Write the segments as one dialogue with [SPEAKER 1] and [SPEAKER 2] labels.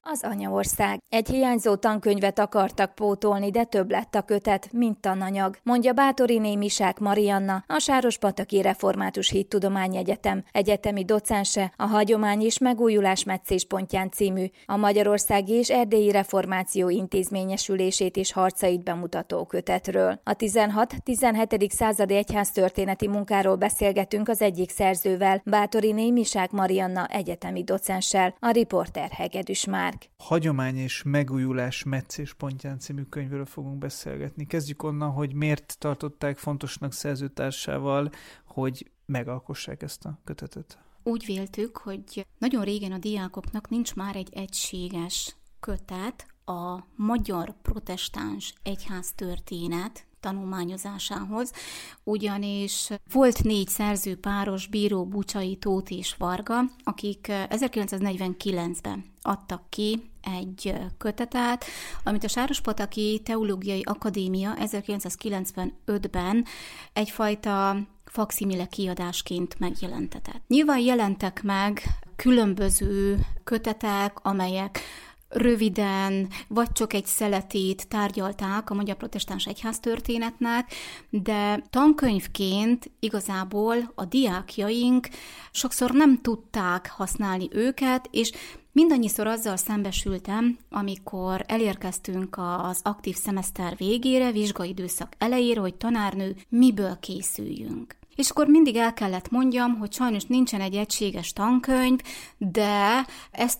[SPEAKER 1] Az anyaország. Egy hiányzó tankönyvet akartak pótolni, de több lett a kötet, mint tananyag, mondja Báthoriné Misák Marianna, a Sárospataki Református Hittudományegyetem egyetemi docense, a Hagyomány és Megújulás Meccéspontján című, a Magyarországi és Erdélyi Reformáció intézményesülését és harcait bemutató kötetről. A 16-17. századi egyháztörténeti munkáról beszélgetünk az egyik szerzővel, Báthoriné Misák Marianna egyetemi docenssel, a riporter Hegedűs Márk.
[SPEAKER 2] Hagyomány és Megújulás Meccéspontján című könyvről fogunk beszélgetni. Kezdjük onnan, hogy miért tartották fontosnak szerzőtársával, hogy megalkossák ezt a kötetet.
[SPEAKER 3] Úgy véltük, hogy nagyon régen a diákoknak nincs már egy egységes kötet a magyar protestáns egyháztörténet tanulmányozásához, ugyanis volt 4 szerzőpáros, Bíró, Bucsai, Tóth és Varga, akik 1949-ben adtak ki egy kötetet, amit a Sárospataki Teológiai Akadémia 1995-ben egyfajta fakszimile kiadásként megjelentetett. Nyilván jelentek meg különböző kötetek, amelyek röviden, vagy csak egy szeletét tárgyalták a magyar protestáns egyháztörténetnek, de tankönyvként igazából a diákjaink sokszor nem tudták használni őket, és mindannyiszor azzal szembesültem, amikor elérkeztünk az aktív szemeszter végére, vizsgaidőszak elejére, hogy tanárnő, miből készüljünk. És akkor mindig el kellett mondjam, hogy sajnos nincsen egy egységes tankönyv, de ezt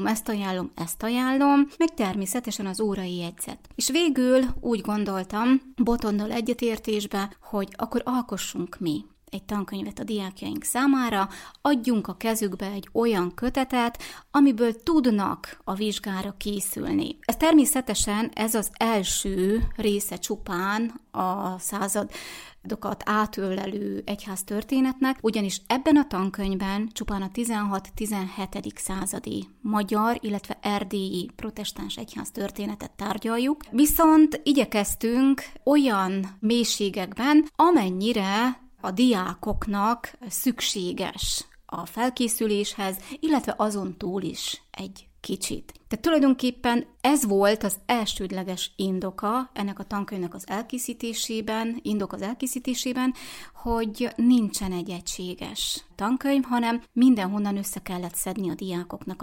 [SPEAKER 3] ajánlom, meg természetesen az órai jegyzet. És végül úgy gondoltam, Botondal egyetértésbe, hogy akkor alkossunk mi egy tankönyvet a diákjaink számára, adjunk a kezükbe egy olyan kötetet, amiből tudnak a vizsgára készülni. Ez természetesen ez az első része csupán a századokat átölelő egyháztörténetnek, ugyanis ebben a tankönyvben csupán a 16-17. századi magyar, illetve erdélyi protestáns egyháztörténetet tárgyaljuk, viszont igyekeztünk olyan mélységekben, amennyire a diákoknak szükséges a felkészüléshez, illetve azon túl is egy kicsit. Tehát tulajdonképpen ez volt az elsődleges indoka ennek a tankönyvnek az elkészítésében, hogy nincsen egy egységes tankönyv, hanem mindenhonnan össze kellett szedni a diákoknak